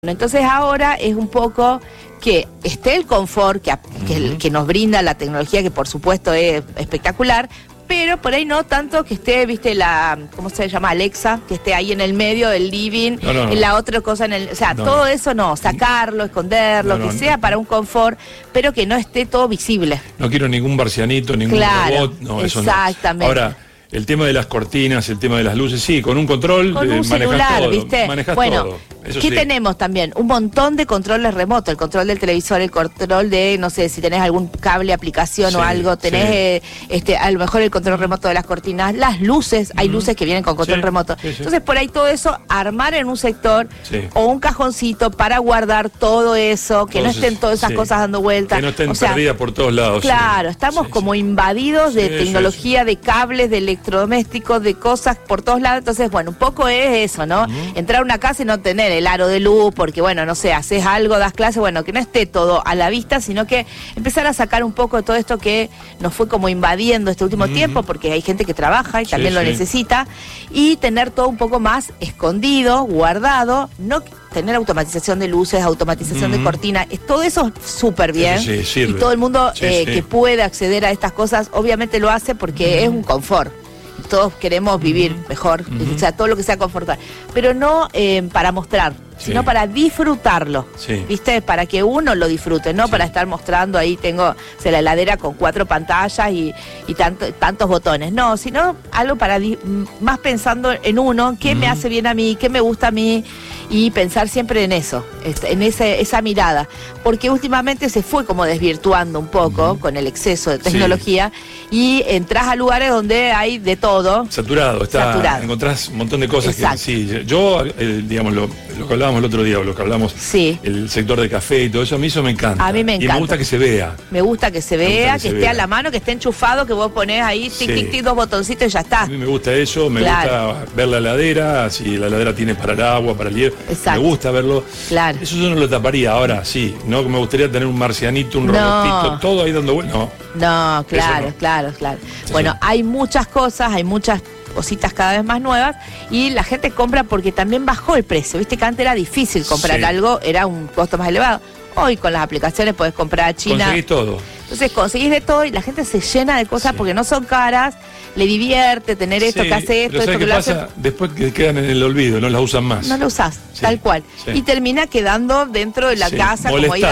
Entonces ahora es un poco que esté el confort que nos brinda la tecnología, que por supuesto es espectacular, pero por ahí no tanto que esté, viste, ¿cómo se llama? Alexa, que esté ahí en el medio del living, en la otra cosa, o sea, todo eso no, sacarlo, esconderlo, que sea para un confort, pero que no esté todo visible. No quiero ningún marcianito, ningún robot, no, eso no. Exactamente. Ahora, el tema de las cortinas, el tema de las luces, sí, con un control con un celular, todo, ¿viste? Bueno, todo. Eso ¿qué sí. tenemos también? Un montón de controles remotos, el control del televisor, el control de, no sé, si tenés algún cable, aplicación o algo, tenés a lo mejor el control remoto de las cortinas, las luces, hay luces que vienen con control remoto. Entonces, por ahí todo eso, armar en un sector o un cajoncito para guardar todo eso, que entonces, no estén todas esas cosas dando vueltas. Que no estén perdidas por todos lados. Claro, estamos como invadidos de tecnología, de cables, de electrodomésticos, de cosas por todos lados. Entonces, bueno, un poco es eso, ¿no? Entrar a una casa y no tener el aro de luz, porque, bueno, no sé, haces algo, das clases, bueno, que no esté todo a la vista, sino que empezar a sacar un poco de todo esto que nos fue como invadiendo este último tiempo, porque hay gente que trabaja y también lo necesita, y tener todo un poco más escondido, guardado, no tener automatización de luces, automatización de cortinas, todo eso súper bien, y todo el mundo que puede acceder a estas cosas, obviamente lo hace porque es un confort. Todos queremos vivir mejor, o sea, todo lo que sea confortable, pero no para mostrar, sino para disfrutarlo, ¿viste? Para que uno lo disfrute, no para estar mostrando ahí tengo la heladera con 4 pantallas y tantos botones, no, sino algo para más pensando en uno, qué me hace bien a mí, qué me gusta a mí, y pensar siempre en eso, en esa mirada, porque últimamente se fue como desvirtuando un poco con el exceso de tecnología y entras a lugares donde hay de todo. Saturado. Encontrás un montón de cosas. Que yo, digamos, lo que hablábamos el otro día, o lo que hablamos, el sector de café y todo eso, a mí eso me encanta. A mí me encanta. Y me gusta que se vea. Me gusta que se vea, que esté a la mano, que esté enchufado, que vos ponés ahí, tic, 2 botoncitos y ya está. A mí me gusta eso, me gusta ver la heladera, si la heladera tiene para el agua, para el hierro. Me gusta verlo. Eso yo no lo taparía ahora, no me gustaría tener un marcianito, un robotito, todo ahí dando vueltas. No, claro. Bueno, hay muchas cosas, hay muchas cositas cada vez más nuevas y la gente compra porque también bajó el precio. Viste que antes era difícil comprar algo, era un costo más elevado. Hoy con las aplicaciones podés comprar a China. Conseguís todo. Entonces conseguís de todo y la gente se llena de cosas porque no son caras, le divierte tener esto, que hace esto, esto que lo hace. Después que quedan en el olvido, no las usan más. No lo usás, tal cual. Y termina quedando dentro de la casa,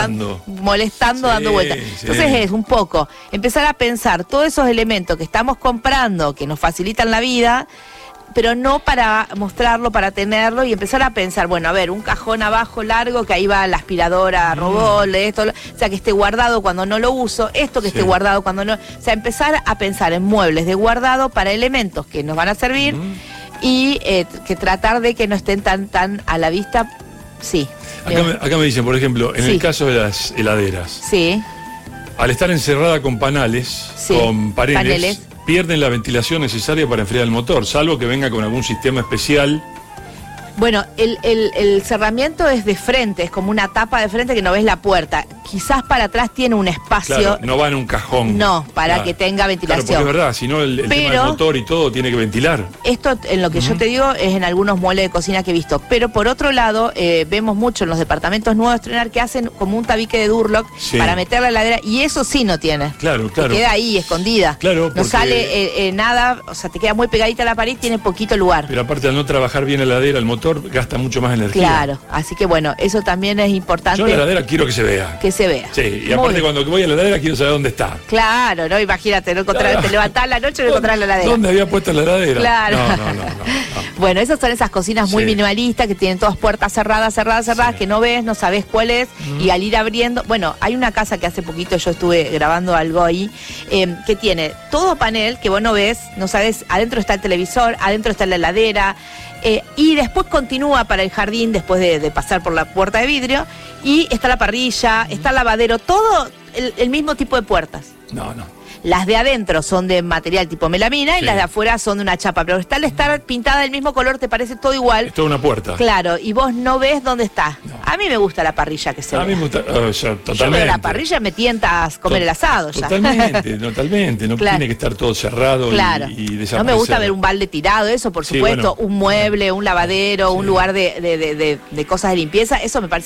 molestando, dando vueltas. Entonces es un poco empezar a pensar todos esos elementos que estamos comprando, que nos facilitan la vida, pero no para mostrarlo, para tenerlo, y empezar a pensar, bueno, a ver, un cajón abajo largo, que ahí va la aspiradora, robot, esto, o sea, que esté guardado cuando no lo uso, esto que esté guardado cuando no, o sea, empezar a pensar en muebles de guardado para elementos que nos van a servir y que tratar de que no estén tan a la vista, Acá me dicen, por ejemplo, en el caso de las heladeras, al estar encerrada con panales, con paneles, pierden la ventilación necesaria para enfriar el motor, salvo que venga con algún sistema especial. Bueno, el cerramiento es de frente, es como una tapa de frente que no ves la puerta. Quizás para atrás tiene un espacio. Claro, no va en un cajón. No, para que tenga ventilación. Claro, porque es verdad, si no el tema del motor y todo tiene que ventilar. Esto, en lo que yo te digo, es en algunos muebles de cocina que he visto. Pero por otro lado, vemos mucho en los departamentos nuevos estrenar que hacen como un tabique de Durlock para meter la heladera, y eso sí no tiene. Claro. Te queda ahí, escondida. Claro, no sale nada, o sea, te queda muy pegadita a la pared, tiene poquito lugar. Pero aparte, al no trabajar bien la heladera, el motor gasta mucho más energía. Claro, así que bueno, eso también es importante. Yo en la heladera quiero que se vea. Que se vea. Sí, y aparte cuando voy a la heladera quiero saber dónde está. Claro, no, imagínate, no encontrar, te levantás la noche y no encontrás la heladera. ¿Dónde había puesto la heladera? Claro. No. Bueno, esas son esas cocinas muy minimalistas que tienen todas puertas cerradas, que no ves, no sabes cuál es, y al ir abriendo, bueno, hay una casa que hace poquito yo estuve grabando algo ahí, que tiene todo panel que vos no ves, no sabes, adentro está el televisor, adentro está la heladera, y después continúa para el jardín después de pasar por la puerta de vidrio, y está la parrilla, está el lavadero, todo el mismo tipo de puertas. No. Las de adentro son de material tipo melamina y las de afuera son de una chapa, pero al estar pintada del mismo color te parece todo igual. Es toda una puerta. Claro, y vos no ves dónde está. No. A mí me gusta la parrilla que se ve. A mí me gusta, totalmente. Yo veo la parrilla, me tientas comer el asado ya. Totalmente. No tiene que estar todo cerrado y desaparecer. No me gusta ver un balde tirado, eso por supuesto, un mueble, un lavadero, un lugar de cosas de limpieza, eso me parece